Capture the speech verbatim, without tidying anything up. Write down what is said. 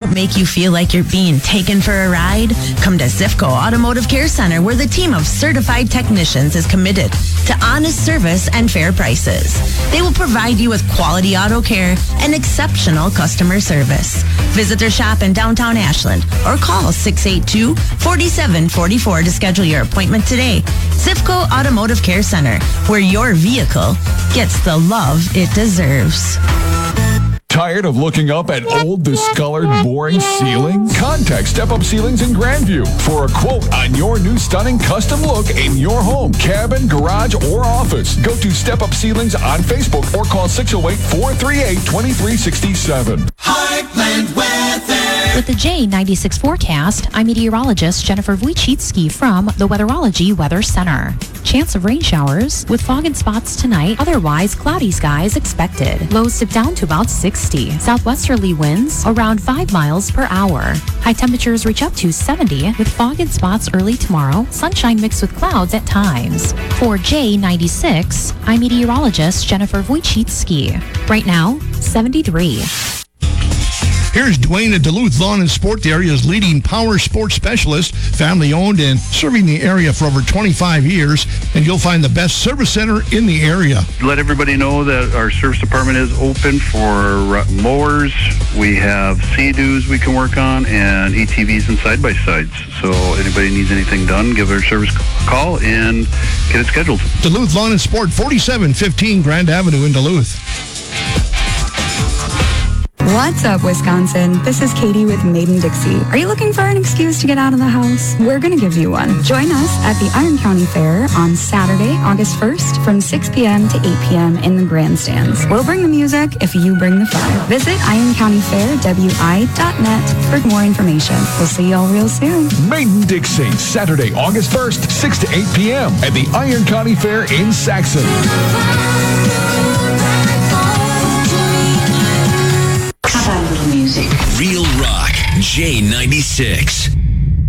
Make you feel like you're being taken for a ride? Come to Zifco Automotive Care Center, where the team of certified technicians is committed to honest service and fair prices. They will provide you with quality auto care and exceptional customer service. Visit their shop in downtown Ashland or call six eight two, four seven four four to schedule your appointment today. Zifco Automotive Care Center, where your vehicle gets the love it deserves. Tired of looking up at old, discolored, boring ceilings? Contact Step Up Ceilings in Grandview for a quote on your new stunning custom look in your home, cabin, garage, or office. Go to Step Up Ceilings on Facebook or call six oh eight, four three eight, two three six seven. Heartland Weather. With the J ninety-six forecast, I'm meteorologist Jennifer Wojcicki from the Weatherology Weather Center. Chance of rain showers with fog and spots tonight. Otherwise, cloudy skies expected. Lows dip down to about sixty. Southwesterly winds around five miles per hour. High temperatures reach up to seventy with fog and spots early tomorrow. Sunshine mixed with clouds at times. For J ninety-six, I'm meteorologist Jennifer Wojcicki. Right now, seventy-three. Here's Dwayne at Duluth Lawn and Sport, the area's leading power sports specialist, family-owned and serving the area for over twenty-five years, and you'll find the best service center in the area. Let everybody know that our service department is open for mowers. We have Sea-Doos we can work on, and A T Vs and side-by-sides. So anybody needs anything done, give our service a call and get it scheduled. Duluth Lawn and Sport, forty-seven fifteen Grand Avenue in Duluth. What's up, Wisconsin? This is Katie with Maiden Dixie. Are you looking for an excuse to get out of the house? We're going to give you one. Join us at the Iron County Fair on Saturday, August first from six p.m. to eight p.m. in the grandstands. We'll bring the music if you bring the fun. Visit iron county fair w i dot net for more information. We'll see y'all real soon. Maiden Dixie, Saturday, August first, six to eight p.m. at the Iron County Fair in Saxon. Music. Real Rock, J ninety-six.